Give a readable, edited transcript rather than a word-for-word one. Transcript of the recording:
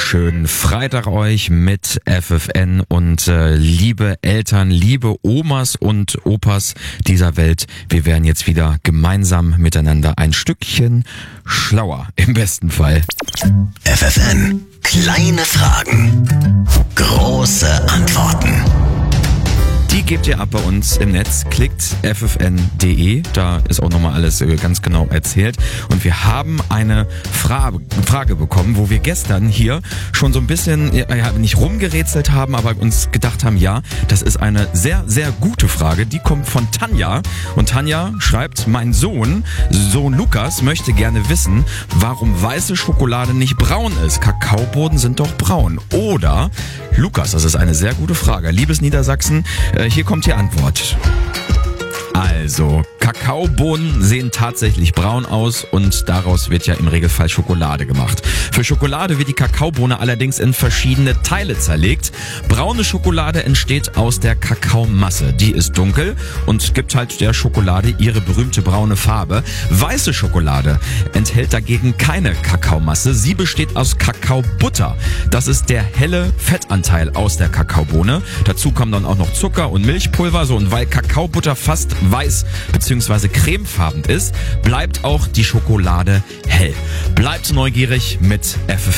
schönen Freitag euch mit FFN und liebe Eltern, liebe Omas und Opas dieser Welt. Wir werden jetzt wieder gemeinsam miteinander ein Stückchen schlauer, im besten Fall. FFN. Kleine Fragen. Große Antworten. Die gebt ihr ab bei uns im Netz. Klickt ffn.de, da ist auch nochmal alles ganz genau erzählt. Und wir haben eine Frage bekommen, wo wir gestern hier schon so ein bisschen, nicht rumgerätselt haben, aber uns gedacht haben, ja, das ist eine sehr, sehr gute Frage. Die kommt von Tanja. Und Tanja schreibt, mein Sohn Lukas möchte gerne wissen, warum weiße Schokolade nicht braun ist. Kakaobohnen sind doch braun. Oder, Lukas, das ist eine sehr gute Frage. Liebes Niedersachsen, hier kommt die Antwort. Also, Kakaobohnen sehen tatsächlich braun aus und daraus wird ja im Regelfall Schokolade gemacht. Für Schokolade wird die Kakaobohne allerdings in verschiedene Teile zerlegt. Braune Schokolade entsteht aus der Kakaomasse. Die ist dunkel und gibt halt der Schokolade ihre berühmte braune Farbe. Weiße Schokolade enthält dagegen keine Kakaomasse. Sie besteht aus Kakaobutter. Das ist der helle Fettanteil aus der Kakaobohne. Dazu kommen dann auch noch Zucker und Milchpulver. So, und weil Kakaobutter fast weiß bzw. cremefarben ist, bleibt auch die Schokolade hell. Bleibt neugierig mit FFN.